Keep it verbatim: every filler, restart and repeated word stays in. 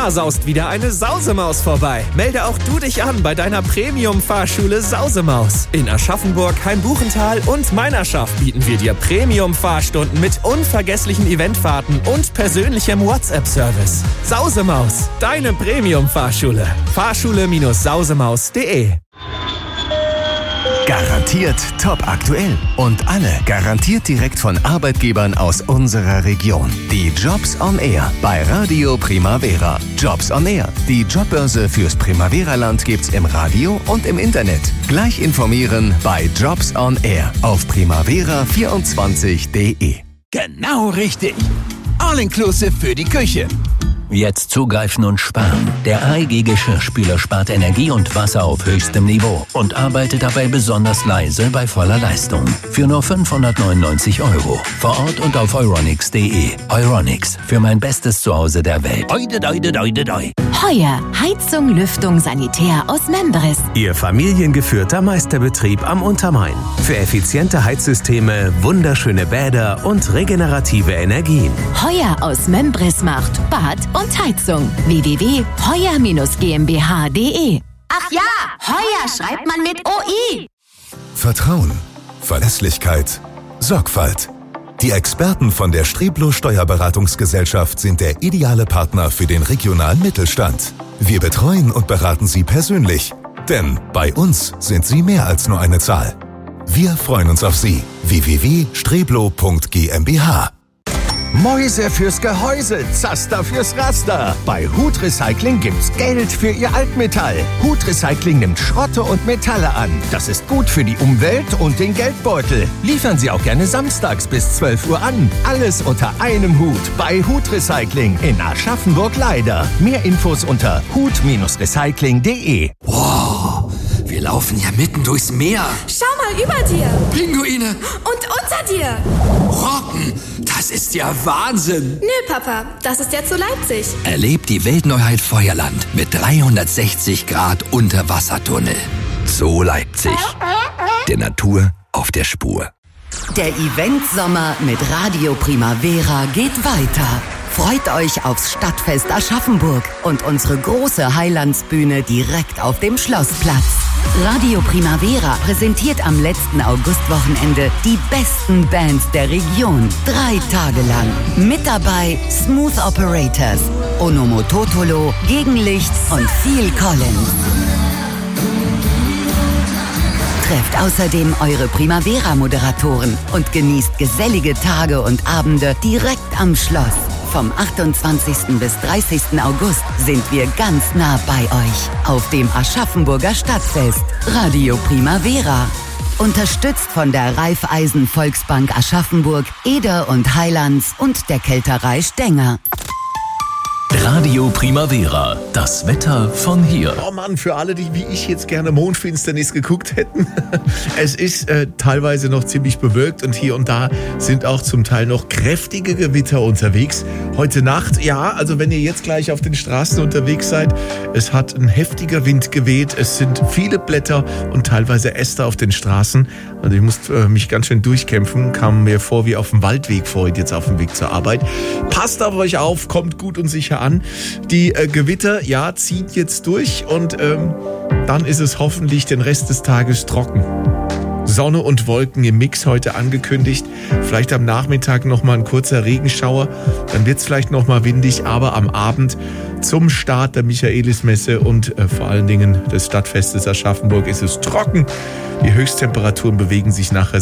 Da saust wieder eine Sausemaus vorbei. Melde auch du dich an bei deiner Premium-Fahrschule Sausemaus. In Aschaffenburg, Hainbuchental und Meinerschaft bieten wir dir Premium-Fahrstunden mit unvergesslichen Eventfahrten und persönlichem WhatsApp-Service. Sausemaus, deine Premium-Fahrschule. Fahrschule-sausemaus punkt de. Garantiert top aktuell und alle garantiert direkt von Arbeitgebern aus unserer Region. Die Jobs on Air bei Radio Primavera. Jobs on Air. Die Jobbörse fürs Primavera-Land gibt's im Radio und im Internet. Gleich informieren bei Jobs on Air auf primavera vierundzwanzig punkt de. Genau richtig. All-inclusive für die Küche. Jetzt zugreifen und sparen. Der A E G Geschirrspüler spart Energie und Wasser auf höchstem Niveau und arbeitet dabei besonders leise bei voller Leistung. Für nur fünfhundertneunundneunzig Euro. Vor Ort und auf euronics punkt de. Euronics, für mein bestes Zuhause der Welt. Oide, oide, oide, oide. Heuer, Heizung, Lüftung, Sanitär aus Membris. Ihr familiengeführter Meisterbetrieb am Untermain. Für effiziente Heizsysteme, wunderschöne Bäder und regenerative Energien. Heuer aus Membris macht Bad und Heizung. w w w punkt heuer GmbH punkt de. Ach ja, Heuer schreibt man mit O I. Vertrauen, Verlässlichkeit, Sorgfalt. Die Experten von der Streblo Steuerberatungsgesellschaft sind der ideale Partner für den regionalen Mittelstand. Wir betreuen und beraten Sie persönlich, denn bei uns sind Sie mehr als nur eine Zahl. Wir freuen uns auf Sie. w w w punkt streblo punkt GmbH. Mäuse fürs Gehäuse, Zaster fürs Raster. Bei Hut Recycling gibt's Geld für Ihr Altmetall. Hut Recycling nimmt Schrotte und Metalle an. Das ist gut für die Umwelt und den Geldbeutel. Liefern Sie auch gerne samstags bis zwölf Uhr an. Alles unter einem Hut bei Hut Recycling in Aschaffenburg-Leider. Mehr Infos unter hut recycling punkt de. Wow, wir laufen ja mitten durchs Meer. Schau mal über dir. Pinguine. Und unter dir. Robben. Das ist ja Wahnsinn. Nö, Papa, das ist ja zu Leipzig. Erlebt die Weltneuheit Feuerland mit dreihundertsechzig Grad Unterwassertunnel. Zoo Leipzig. Der Natur auf der Spur. Der Event-Sommer mit Radio Primavera geht weiter. Freut euch aufs Stadtfest Aschaffenburg und unsere große Highlandsbühne direkt auf dem Schlossplatz. Radio Primavera präsentiert am letzten Augustwochenende die besten Bands der Region. Drei Tage lang. Mit dabei Smooth Operators, Onomototolo, Gegenlicht und Phil Collins. Trefft außerdem eure Primavera-Moderatoren und genießt gesellige Tage und Abende direkt am Schloss. Vom achtundzwanzigsten bis dreißigsten August sind wir ganz nah bei euch auf dem Aschaffenburger Stadtfest. Radio Primavera. Unterstützt von der Raiffeisen Volksbank Aschaffenburg, Eder und Highlands und der Kälterei Stenger. Radio Primavera, das Wetter von hier. Oh Mann, für alle, die wie ich jetzt gerne Mondfinsternis geguckt hätten. Es ist äh, teilweise noch ziemlich bewölkt und hier und da sind auch zum Teil noch kräftige Gewitter unterwegs. Heute Nacht, ja, also wenn ihr jetzt gleich auf den Straßen unterwegs seid, es hat ein heftiger Wind geweht, es sind viele Blätter und teilweise Äste auf den Straßen. Also ich musste äh, mich ganz schön durchkämpfen, kam mir vor wie auf dem Waldweg vorhin jetzt auf dem Weg zur Arbeit. Passt auf euch auf, kommt gut und sicher an. Die äh, Gewitter, ja, zieht jetzt durch und ähm, dann ist es hoffentlich den Rest des Tages trocken. Sonne und Wolken im Mix heute angekündigt. Vielleicht am Nachmittag nochmal ein kurzer Regenschauer. Dann wird es vielleicht nochmal windig, aber am Abend zum Start der Michaelismesse und äh, vor allen Dingen des Stadtfestes Aschaffenburg ist es trocken. Die Höchsttemperaturen bewegen sich nachher